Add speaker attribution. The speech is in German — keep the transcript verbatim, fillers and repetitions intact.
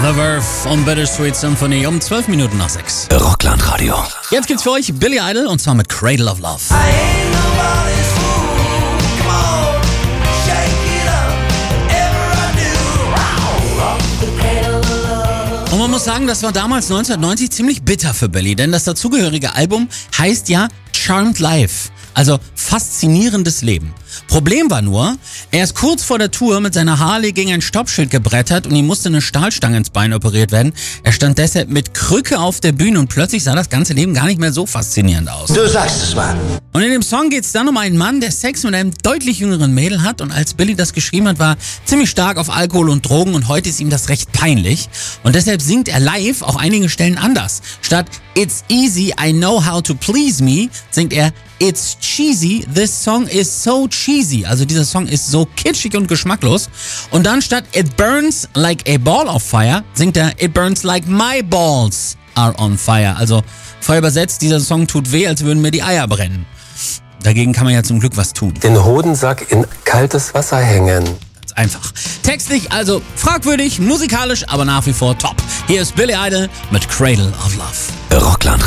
Speaker 1: The Verve und Bittersweet Symphony um zwölf Minuten nach sechs.
Speaker 2: Rockland Radio.
Speaker 1: Jetzt gibt's für euch Billy Idol und zwar mit Cradle of Love. Und man muss sagen, das war damals neunzehnhundertneunzig ziemlich bitter für Billy, denn das dazugehörige Album heißt ja Charmed Life, also faszinierendes Leben. Problem war nur, er ist kurz vor der Tour mit seiner Harley gegen ein Stoppschild gebrettert und ihm musste eine Stahlstange ins Bein operiert werden. Er stand deshalb mit Krücke auf der Bühne und plötzlich sah das ganze Leben gar nicht mehr so faszinierend aus.
Speaker 3: Du sagst es mal.
Speaker 1: Und in dem Song geht es dann um einen Mann, der Sex mit einem deutlich jüngeren Mädel hat und als Billy das geschrieben hat, war ziemlich stark auf Alkohol und Drogen und heute ist ihm das recht peinlich. Und deshalb singt er live auch einige Stellen anders. Statt It's easy, I know how to please me, singt er It's cheesy, this song is so cheesy. Also dieser Song ist so kitschig und geschmacklos. Und dann statt It burns like a ball of fire, singt er It burns like my balls are on fire. Also frei übersetzt, dieser Song tut weh, als würden mir die Eier brennen. Dagegen kann man ja zum Glück was tun.
Speaker 2: Den Hodensack in kaltes Wasser hängen.
Speaker 1: Ganz einfach. Textlich also fragwürdig, musikalisch aber nach wie vor top. Hier ist Billy Idol mit Cradle of Love.
Speaker 2: Rockland